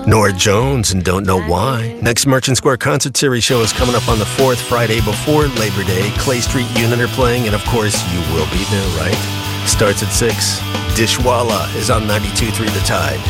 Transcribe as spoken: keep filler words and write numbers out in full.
Norah Jones and Don't Know Why. Next Merchant Square Concert Series show is coming up on the fourth Friday before Labor Day. Clay Street Unit are playing, and of course, you will be there, right? Starts at six. Dishwalla is on ninety-two point three The Tide.